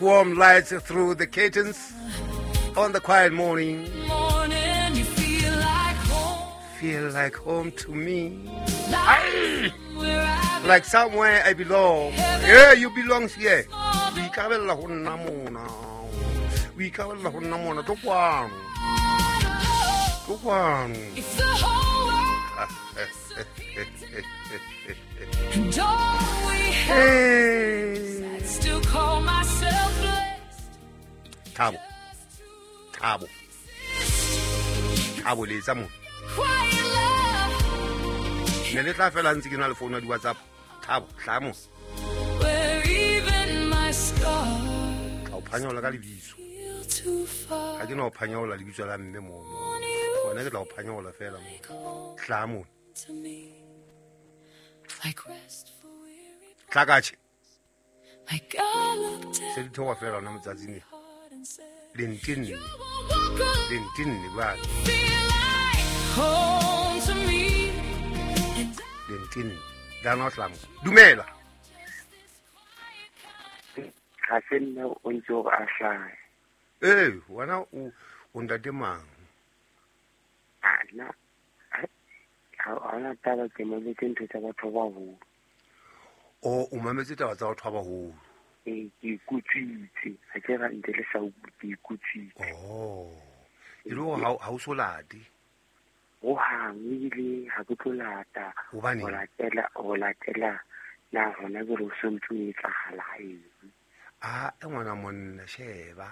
Warm lights through the curtains on the quiet morning. You feel like home. Feel like home to me. Where I Like somewhere I belong. Yeah, you belong here. We ikabella ho nna mona. We ikabella ho nna mona to kwano. To kwano. if the whole world and all we have, Hey. I'd still call myself blessed. Thabo. Thabo. Thabo le tsa mo. Quiet love, Ne le tla fela ntse ke na le phone di WhatsApp. Thabo, hlamo. where even my scars Ka o phanyola ka lebitso. feel too far. Ga ke no o phanyola lebitso la mme mo. Bona ke tla o phanyola fela mo. Hlamo. To me, like rest for weary, Tlakache. like I looked Se at di thoga fela na motsatsing e. heart and said, Lentinne. you won't walk alone. Lentinne ba. Feel like home to me, and Lentinne. Da no hlamo. Dumela. ga se nna o ntse o a hlaya Eh, wena o ntate mang? ana ga ona taba ke moletse ntho tsa batho ba baholo O mametse taba tsa batho ba baholo. ke ikutswitse ga ke ra ntse le sa ke ikutswitse Oh. E le ha o so late. go hang ebile ga ke tlo lata Hobane? go latela na gona ke re o sentse o etsagala eng Ah, e ngwana monna sheba.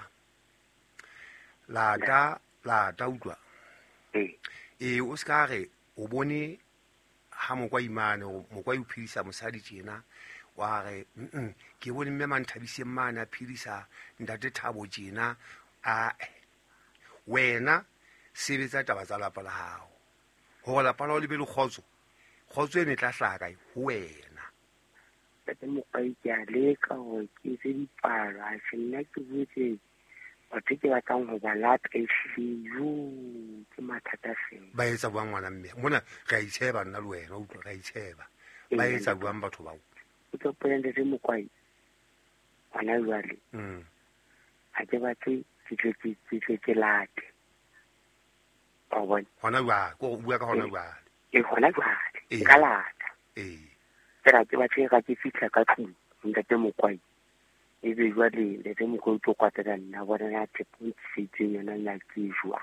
Lata utlwa. ee O ska re o bone ha mokwa imane mokwa o phidisa mosadi tjena wa re ke bone mme manthabise mane a phidisa ntate Thabo tjena a wena sebetsa taba tsa lapa la hao ho lapa la o le be le khotso e ne tla hlaka ho wena tate mokai ke a leka gore ke tse dipalo a se nna ke botse batho ke batlang go ba lata ehlile ke mathata fela ba etsa buang ngwana mme mona ga itsheba nna le wena o utlwa ga itsheba ba etsa buang batho ba o tlo polente se mokwai gona jwale ga ke batse ke late wa bona hona jwa go bua ka hona jwa e gona jwale Ee. ka lata eh ke batse ga ke fitlha ka tlung ntate mokwai e be jwale ntate mokwai o tlo kwatela nna bona na thepontshitseng yona nya ke jwa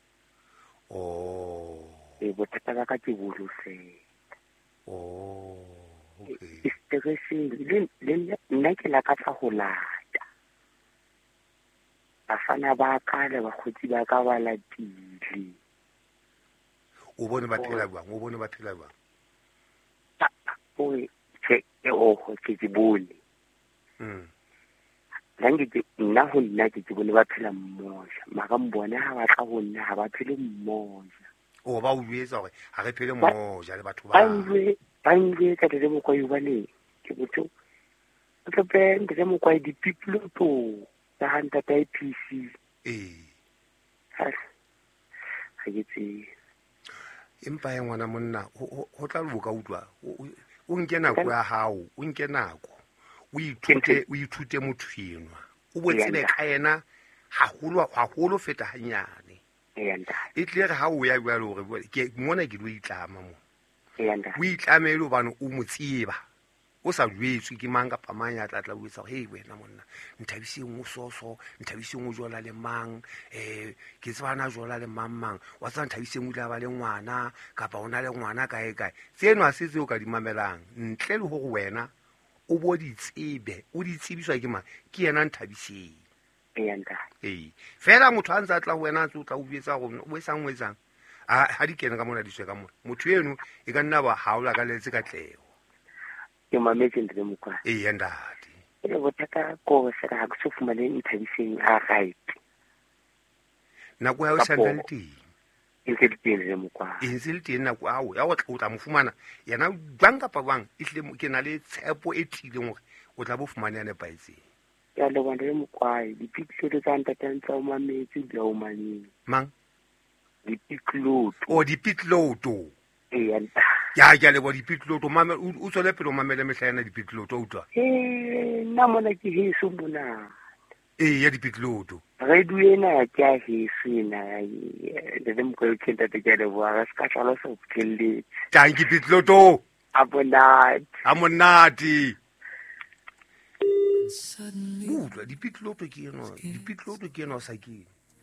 oh e bothata ba ka ke bolofela oh okay stressing le nna ke la ka tsa go lata bafana ba ka le bakgotsi ba ka ba latile o bone ba phela buang oe ke ogo ke di bone nna go nna ke bone ba phela mmoja maka mbone ha ba tla go nna ha ba phele mmoja o ba o jwetsa gore ha re phele mmoja le batho ba ba njwetsa le mokwai bane ke botho o tlo pente le mokwai dipiploto tsa hanta ta IPC ha ke tse empa ya ngwana monna ho tla loka utlwa o nke nako ya hao o nke nako o ithute motho enwa o botsebe ka yena haholo feta hanyane e tle re ha o ya jwa le hore ke mona ke lo itlama mo o itlamele hobane o motsieba o sa jwetswe ke mang kapa mang ya tla o etsa hey wena monna nthabiseng o soso nthabiseng o jola le mang ke tsebana jola le mang wa tsa nthabiseng o tla ba le ngwana kapa ona le ngwana kae tseno a setse o ka di mamelang ntle le ho wena o bo di tsebe o di tsebiswa ke mang ke yena nthabiseng fela motho a ntse a tla wena a tse o tla o bjetsa go o etsang ha di kene ka mona di ka mona motho eno e ka nna ba haola ka letse ka tleo ke mametse ntle mokwa ndati le bothata ko se ga se fumane nthabiseng a right nako ya o sanda le teng ntse le mokwa ntse le teng nako ao ya go tla mo fumana yena bang kapa bang ihle ke na le tshepo e tileng gore o tla bo fumane ya nepaetseng ya le bona le mokwa dipiklo tsa ntantsa o mametse di o manyeng mang dipikloto dipikloto nta ya le bo dipikloto mama o tsole pele o mamele mehlana dipikloto o utlwa nna mona ke heso mona ya dipitloto radio ena ke a heso ena ntate Mokoena ntate ke a leboha ga se ka tlhalosa go fitlheletse tang ke pitloto a monate a monate Suddenly, utlwa dipitloto ke ena o sa kene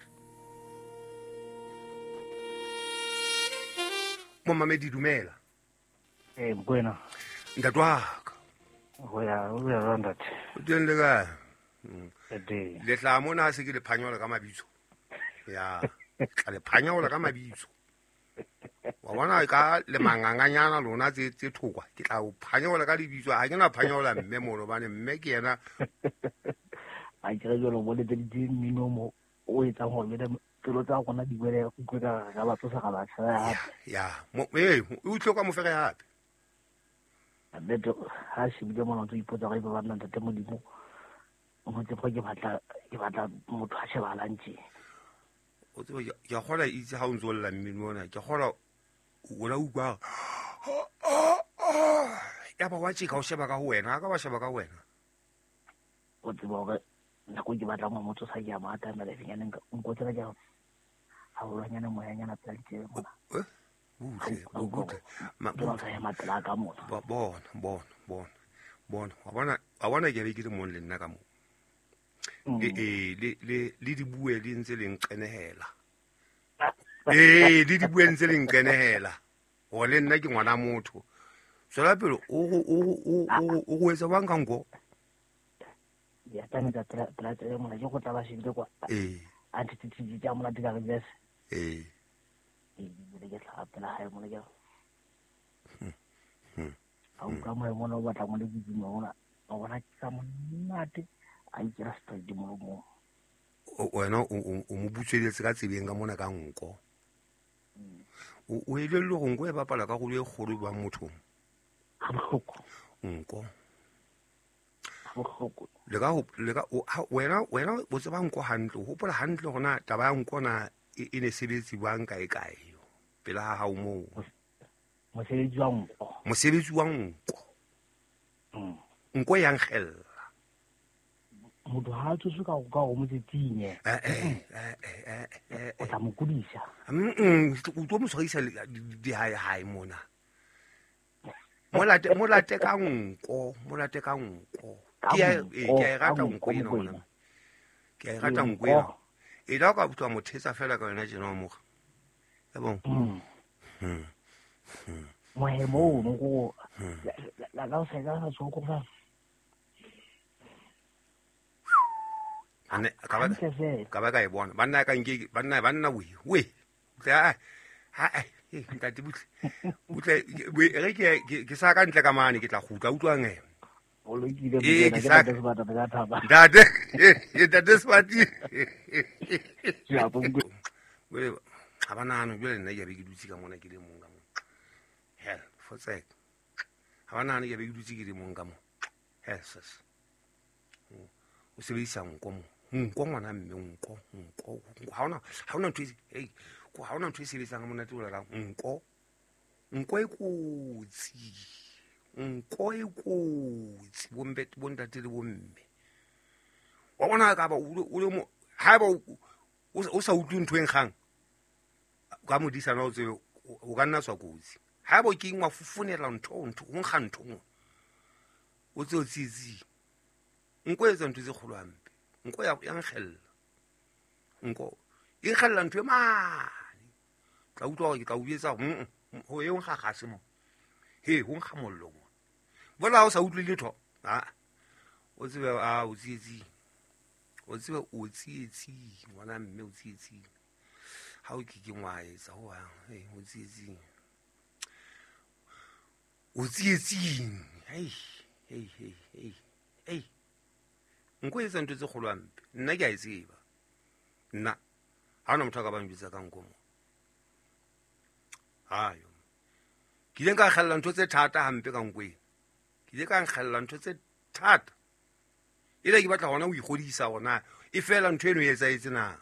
momamedi dumela Mokoena ntate waka go ya randa o teng le kae ede le tla mona a se ke le phanyola ka mabitso ya tla le phanyola ka mabitso wa bona ka le manganganyana lona tse thokwa ke tla o phanyola ka lebitso ga ke na phanyola mme mono bane mme ke yena a kere jalo bo le di mmino mo o etsa go le pelo tsa gona di bele go ka batho sa ga ba tsaya ya o utlwe kwa mofege gape beto ha se bile mona tso ipotsa ga ba nna tete modimo o motse go ke batla motho a se balantse o tsebe ke gola itse ga o ntse o lla mmino ona ke gola o la ukwa ya ba wa tšeka o sheba ka go wena ka wa sheba ka wena o tseba gore nako ke batla mo motho sa ke a mata na le fenya nko tsela ja ha o lanyana moyanyana pela tse mona utlwe ba sa ya matla ka mona bona wa bona ke le mo le nna ka mo le di bue di ntse le nqenehela le di bue ntse le nqenehela go le nna ke ngwana motho sola pelo o go etsa bang ka nko ya tani da tla mona ke go tla ba shile kwa anti titi ja mona diga ga le ke tla pela ha mona ja au ka mo mona o batla mo le dimo mona o bona ka monate a ikira straight mo mo wena o mo butsweletse ka tsebeng ka mona ka nko o ile le go nko e bapala ka go le kgolo ba motho nko le ka wena o tseba nko hantle o hopola hantle gona taba ya nko na e ne sebetsi bang kae pela ha hao mo mosebetsi wa nko nko yang khella motho ha a tsose ka go motsetinye o tla mo kudisa o tlo mo tshwarisa di hai mona molate ka nko ke a rata nko ena mona ke a rata nko ena e la ka botsa mothetsa fela ka yona jena mo ya bon mo go la ka se ka so ko fa ane ka ba e bona banna ka nke banna we tla nka di butle ke sa ka ntle ka mane ke tla gutla utlwang o lo ke le ke tla ba ta thaba date spati ya bongo we ga bana no bile nna ke re ke dutse ka mona ke le mong ka mo hell for sec ga bana ne ke re ke dutse ke le mong ka mo hesses o sebedisa nko mo nko ngwana mme nko ha ona ntwe hey go ha ona ntwe e sebetsang ka monate o la nko e kotsi bombe bontate le bomme wa bona ka ba o le mo ha ba o sa utlwe ntwe nkgang ka modisana o tse o ka nna swa kotsi ha ba ke ngwa fufunela ntho o nkga ntho o tse o tsitsi nko etsa ntwe tse kgolo ampe nko ya nkgella nko e nkgella ntwe mane tla utlwa gore ke tla ubietsa ho e nkga gase mo he ho nkga mollo mo bona o sa utlwe letho o tsebe o tsietsi ngwana mme o tsietsi ha o ke ngwaetsa ho o tsietsing hey nko etsa ntwe tse kgolo ampe nna ke a e tseba nna ha ona motho ka ba mbitsa ka nko mo hayo ke ile ka khalla ntwe tse thata hampe ka nkweng ke ile ka khalla ntwe tse thata ile ke batla gona o igodisa gona e fela ntwe eno e etsa etsena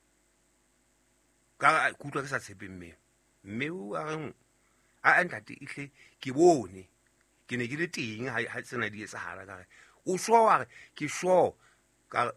ka kutwa ke sa tshepe mme o a reng a ntate ihle ke bone ke ne ke le teng ha tsena di etsa hala ka o swa wa ke sure ka